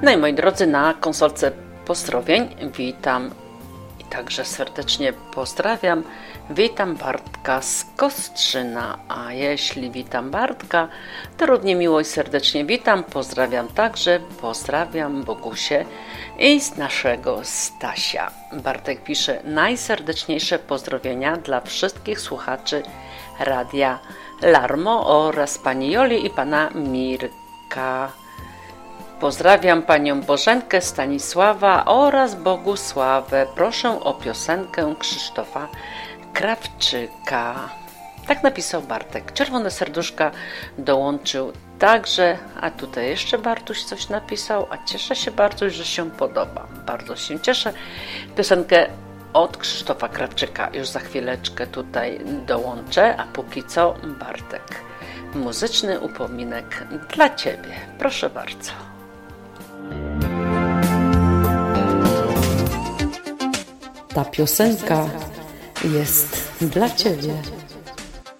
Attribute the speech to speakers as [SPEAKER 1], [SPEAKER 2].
[SPEAKER 1] No i moi drodzy, na konsolce pozdrowień witam i także serdecznie pozdrawiam. Witam Bartka z Kostrzyna, a jeśli witam Bartka, to równie miło i serdecznie witam. Pozdrawiam także, pozdrawiam Bogusię i z naszego Stasia. Bartek pisze: najserdeczniejsze pozdrowienia dla wszystkich słuchaczy Radia Larmo oraz pani Joli i pana Mirka. Pozdrawiam panią Bożenkę, Stanisława oraz Bogusławę. Proszę o piosenkę Krzysztofa Krawczyka. Tak napisał Bartek. Czerwone serduszka dołączył także, a tutaj jeszcze Bartuś coś napisał, a cieszę się Bartuś, że się podoba. Bardzo się cieszę. Piosenkę od Krzysztofa Krawczyka już za chwileczkę tutaj dołączę, a póki co Bartek. Muzyczny upominek dla ciebie. Proszę bardzo. Ta piosenka jest dla ciebie.